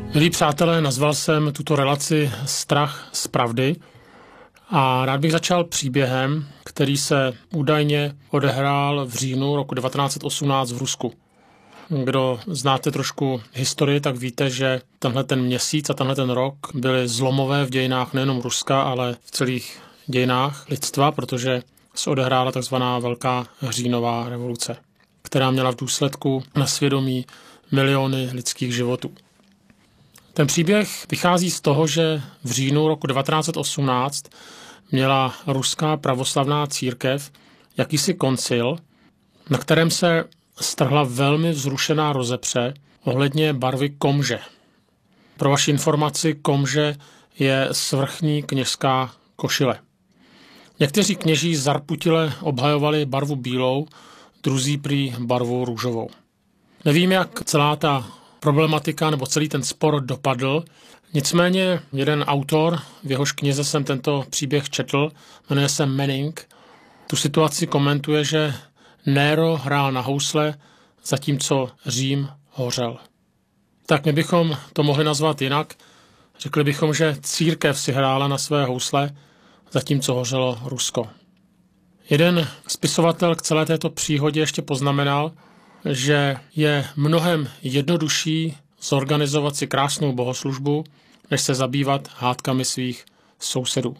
Milí přátelé, nazval jsem tuto relaci Strach z pravdy a rád bych začal příběhem, který se údajně odehrál v říjnu roku 1918 v Rusku. Kdo znáte trošku historii, tak víte, že tenhle ten měsíc a tenhle ten rok byly zlomové v dějinách nejenom Ruska, ale v celých dějinách lidstva, protože se odehrála takzvaná Velká říjnová revoluce, která měla v důsledku na svědomí miliony lidských životů. Ten příběh vychází z toho, že v říjnu roku 1918 měla ruská pravoslavná církev jakýsi koncil, na kterém se strhla velmi vzrušená rozepře ohledně barvy komže. Pro vaši informaci, komže je svrchní kněžská košile. Někteří kněží zarputile obhajovali barvu bílou, druzí prý barvu růžovou. Nevím, jak celá ta problematika nebo celý ten spor dopadl. Nicméně jeden autor, v jehož knize jsem tento příběh četl, jmenuje se Manning, tu situaci komentuje, že Nero hrál na housle, zatímco Řím hořel. Tak my bychom to mohli nazvat jinak. Řekli bychom, že církev si hrála na své housle, zatímco hořelo Rusko. Jeden spisovatel k celé této příhodě ještě poznamenal, že je mnohem jednodušší zorganizovat si krásnou bohoslužbu, než se zabývat hádkami svých sousedů.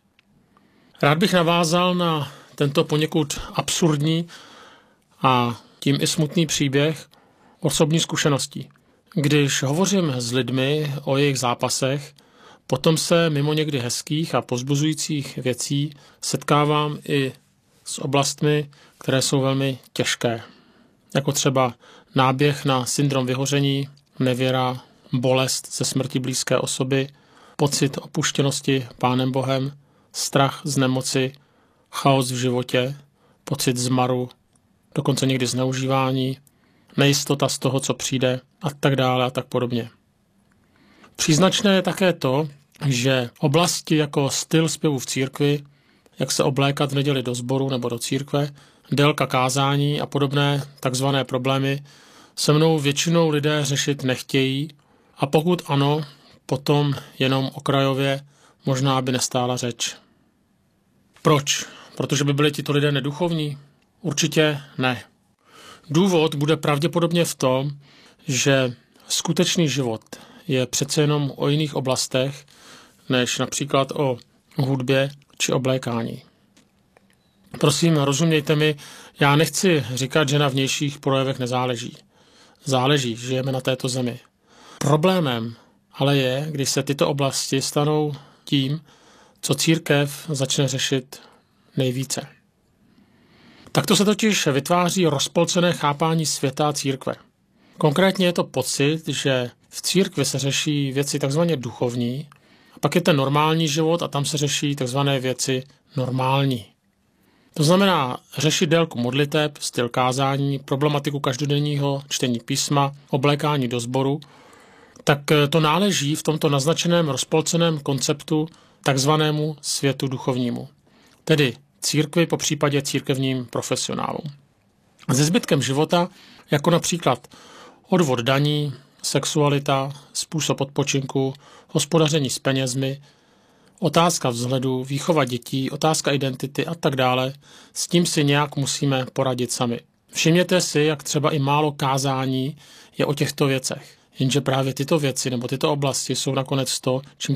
Rád bych navázal na tento poněkud absurdní a tím i smutný příběh osobní zkušeností. Když hovořím s lidmi o jejich zápasech, potom se mimo někdy hezkých a povzbuzujících věcí setkávám i s oblastmi, které jsou velmi těžké. Jako třeba náběh na syndrom vyhoření, nevěra, bolest ze smrti blízké osoby, pocit opuštěnosti Pánem Bohem, strach z nemoci, chaos v životě, pocit zmaru, dokonce někdy zneužívání, nejistota z toho, co přijde a tak dále a tak podobně. Příznačné je také to, že oblasti jako styl zpěvu v církvi, jak se oblékat v neděli do sboru nebo do církve, délka kázání a podobné takzvané problémy se mnou většinou lidé řešit nechtějí a pokud ano, potom jenom okrajově, možná by nestála řeč. Proč? Protože by byli tito lidé neduchovní? Určitě ne. Důvod bude pravděpodobně v tom, že skutečný život je přece jenom o jiných oblastech, než například o hudbě či oblékání. Prosím, rozumějte mi, já nechci říkat, že na vnějších projevech nezáleží. Záleží, žijeme na této zemi. Problémem ale je, když se tyto oblasti stanou tím, co církev začne řešit nejvíce. Takto se totiž vytváří rozpolcené chápání světa a církve. Konkrétně je to pocit, že v církvi se řeší věci takzvaně duchovní, a pak je ten normální život a tam se řeší takzvané věci normální. To znamená řešit délku modliteb, styl kázání, problematiku každodenního čtení písma, oblékání do sboru, tak to náleží v tomto naznačeném rozpolceném konceptu takzvanému světu duchovnímu, tedy církvi, popřípadě církevním profesionálům. Se zbytkem života, jako například odvod daní, sexualita, způsob odpočinku, hospodaření s penězmi, otázka vzhledu, výchova dětí, otázka identity a tak dále, s tím si nějak musíme poradit sami. Všimněte si, jak třeba i málo kázání je o těchto věcech. Jenže právě tyto věci nebo tyto oblasti jsou nakonec to, čím